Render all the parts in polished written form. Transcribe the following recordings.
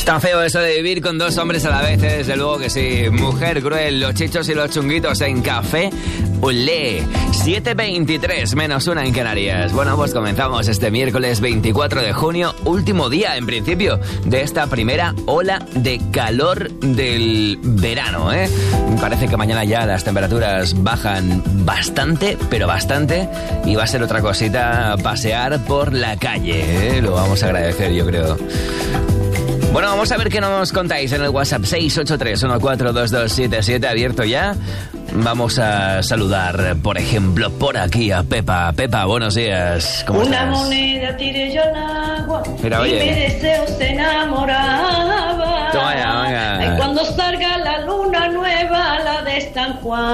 Tan feo eso de vivir con dos hombres a la vez, desde luego que sí. Mujer cruel, los chichos y los chunguitos en Café Olé. 7:23 menos 1 en Canarias. Bueno, pues comenzamos este miércoles 24 de junio, último día, en principio, de esta primera ola de calor del verano, ¿eh? Parece que mañana ya las temperaturas bajan bastante, pero bastante, y va a ser otra cosita pasear por la calle, ¿eh? Lo vamos a agradecer, yo creo. Bueno, vamos a ver qué nos contáis en el WhatsApp 683142277, abierto ya. Vamos a saludar, por ejemplo, por aquí a Pepa. Pepa, buenos días. ¿Cómo estás? Una moneda tiré yo al agua. Mira, oye. Y mi deseo se enamoraba. Toma ya, venga. Ay, cuando salga la luna nueva, la de San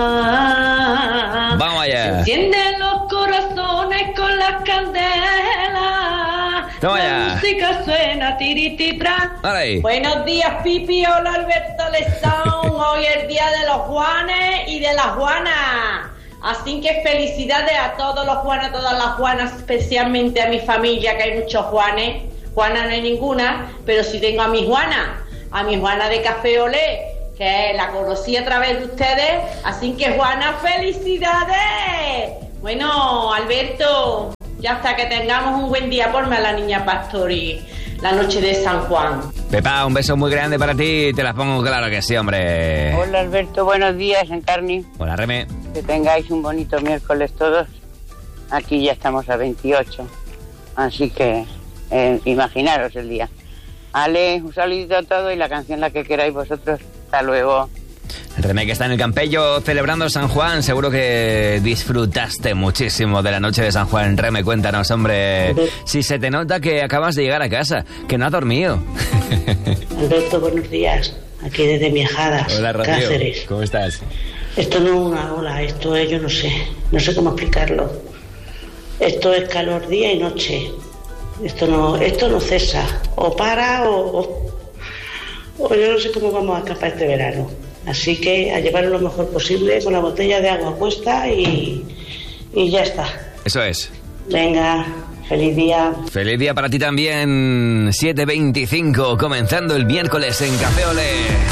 Juan. Vamos allá. Se encienden los corazones con las candelas. Toma la ya. música suena tirititra. Ahí. Buenos días, Pipi. Hola, Alberto Lezón. Hoy es el día de los Juanes y de las Juanas. Así que felicidades a todos los Juanes, a todas las Juanas, especialmente a mi familia, que hay muchos Juanes. Juana no hay ninguna, pero sí tengo a mi Juana de Café Olé, que la conocí a través de ustedes. Así que, Juana, felicidades. Bueno, Alberto, ya hasta que tengamos un buen día, ponme a la niña Pastori la noche de San Juan. Pepa, un beso muy grande para ti. Te las pongo, claro que sí, hombre. Hola, Alberto, buenos días, Encarni. Hola, Reme. Que tengáis un bonito miércoles todos. Aquí ya estamos a 28. Así que imaginaros el día. Ale, un saludito a todos y la canción la que queráis vosotros. Hasta luego. El René, que está en el Campello celebrando San Juan. Seguro que disfrutaste muchísimo de la noche de San Juan. Reme, cuéntanos, hombre. Si se te nota que acabas de llegar a casa, que no has dormido. Alberto, buenos días. Aquí desde Miajadas, Hola, Rocío. Cáceres. ¿Cómo estás? Esto no es una ola, esto es, yo no sé cómo explicarlo. Esto es calor día y noche. Esto no cesa. O para o yo no sé cómo vamos a escapar este verano. Así que a llevarlo lo mejor posible con la botella de agua puesta y ya está. Eso es. Venga, feliz día. Feliz día para ti también. 7:25, comenzando el miércoles en Café Olé.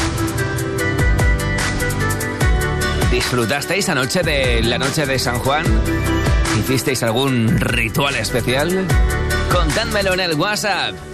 ¿Disfrutasteis anoche de la noche de San Juan? ¿Hicisteis algún ritual especial? Contádmelo en el WhatsApp.